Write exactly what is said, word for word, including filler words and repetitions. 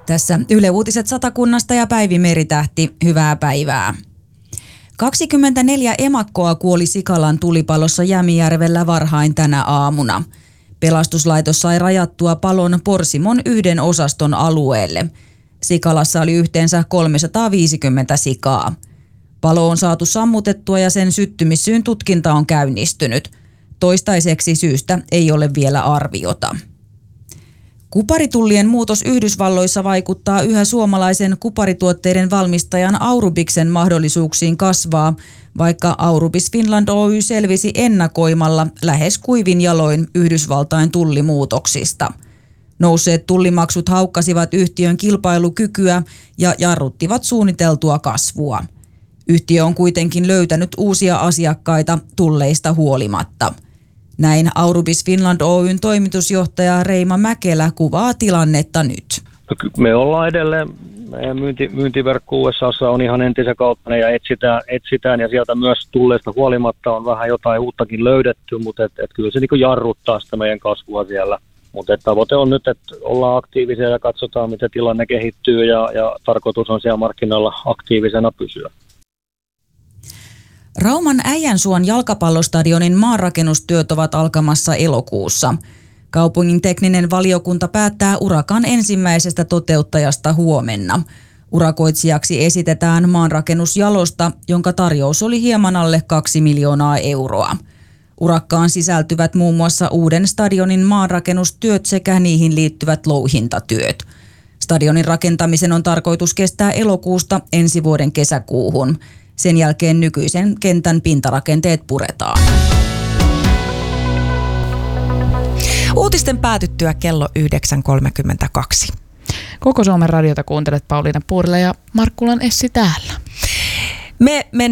Tässä Yle Uutiset Satakunnasta ja Päivi Meritähti, hyvää päivää. kaksikymmentäneljä emakkoa kuoli Sikalan tulipalossa Jämijärvellä varhain tänä aamuna. Pelastuslaitos sai rajattua palon Porsimon yhden osaston alueelle. Sikalassa oli yhteensä kolmesataaviisikymmentä sikaa. Palo on saatu sammutettua ja sen syttymissyyn tutkinta on käynnistynyt. Toistaiseksi syystä ei ole vielä arviota. Kuparitullien muutos Yhdysvalloissa vaikuttaa yhä suomalaisen kuparituotteiden valmistajan Aurubiksen mahdollisuuksiin kasvaa, vaikka Aurubis Finland Oy selvisi ennakoimalla lähes kuivin jaloin Yhdysvaltain tullimuutoksista. Nousseet tullimaksut haukkasivat yhtiön kilpailukykyä ja jarruttivat suunniteltua kasvua. Yhtiö on kuitenkin löytänyt uusia asiakkaita tulleista huolimatta. Näin Aurubis Finland Oyn toimitusjohtaja Reima Mäkelä kuvaa tilannetta nyt. Me ollaan edelleen, meidän myynti, myyntiverkko U S A:ssa on ihan entisen kaltainen ja etsitään, etsitään ja sieltä myös tulleista huolimatta on vähän jotain uuttakin löydetty, mutta et, et kyllä se niin kuin jarruttaa sitä meidän kasvua siellä. Mutta tavoite on nyt, että ollaan aktiivisia ja katsotaan, miten tilanne kehittyy ja, ja tarkoitus on siellä markkinoilla aktiivisena pysyä. Rauman Äijänsuon jalkapallostadionin maanrakennustyöt ovat alkamassa elokuussa. Kaupungin tekninen valiokunta päättää urakan ensimmäisestä toteuttajasta huomenna. Urakoitsijaksi esitetään maanrakennusjalosta, jonka tarjous oli hieman alle kaksi miljoonaa euroa. Urakkaan sisältyvät muun muassa uuden stadionin maanrakennustyöt sekä niihin liittyvät louhintatyöt. Stadionin rakentamisen on tarkoitus kestää elokuusta ensi vuoden kesäkuuhun. Sen jälkeen nykyisen kentän pintarakenteet puretaan. Uutisten päätyttyä kello yhdeksän kolmekymmentäkaksi. Koko Suomen radiota kuuntelet Pauliina Puurila ja Markkulan Essi täällä. Me mennään